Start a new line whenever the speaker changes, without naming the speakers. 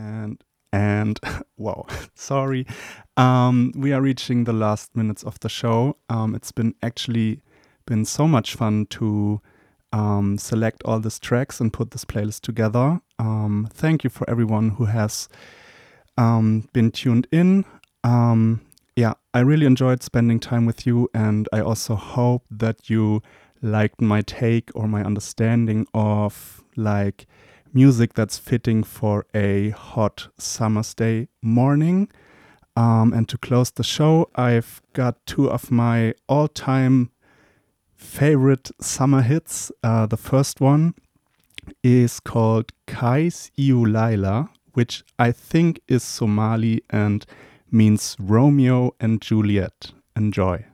And wow, sorry. We are reaching the last minutes of the show. It's been actually been so much fun to select all these tracks and put this playlist together. Thank you for everyone who has been tuned in. Yeah, I really enjoyed spending time with you, and I also hope that you liked my take or my understanding of like music that's fitting for a hot summer's day morning. And to close the show, I've got two of my all-time favorite summer hits. The first one is called Kais Iu Laila, which I think is Somali and means Romeo and Juliet. Enjoy.